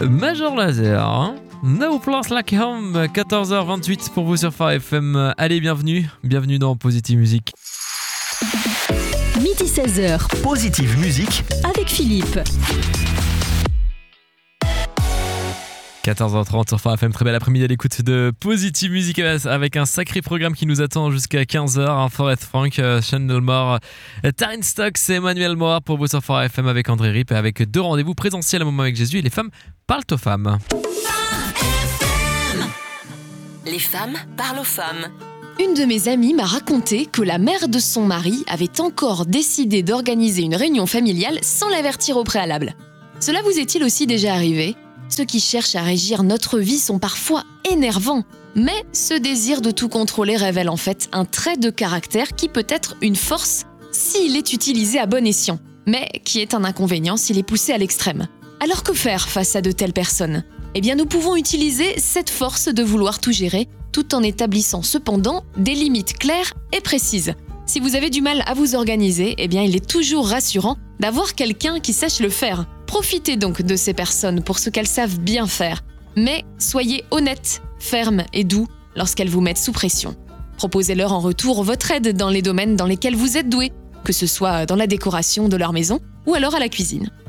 Major Lazer, hein. No Place Like Home, 14h28 pour vous sur Phare FM. Allez, bienvenue dans Positive Musique. Midi 16h, Positive Musique avec Philippe. 14h30 sur Phare FM, très belle après-midi à l'écoute de Positive Musique avec un sacré programme qui nous attend jusqu'à 15h. Forest Frank, Chandler Moore, Taryn Stocks et Emmanuel Moore pour vous sur Phare FM avec André Rip et avec 2 rendez-vous présentiels à Moment avec Jésus et les femmes parlent aux femmes. Les femmes parlent aux femmes. Une de mes amies m'a raconté que la mère de son mari avait encore décidé d'organiser une réunion familiale sans l'avertir au préalable. Cela vous est-il aussi déjà arrivé ? Ceux qui cherchent à régir notre vie sont parfois énervants. Mais ce désir de tout contrôler révèle en fait un trait de caractère qui peut être une force s'il est utilisé à bon escient, mais qui est un inconvénient s'il est poussé à l'extrême. Alors que faire face à de telles personnes ? Eh bien, nous pouvons utiliser cette force de vouloir tout gérer, tout en établissant cependant des limites claires et précises. Si vous avez du mal à vous organiser, eh bien, il est toujours rassurant d'avoir quelqu'un qui sache le faire. Profitez donc de ces personnes pour ce qu'elles savent bien faire. Mais soyez honnêtes, fermes et doux lorsqu'elles vous mettent sous pression. Proposez-leur en retour votre aide dans les domaines dans lesquels vous êtes doués, que ce soit dans la décoration de leur maison ou alors à la cuisine.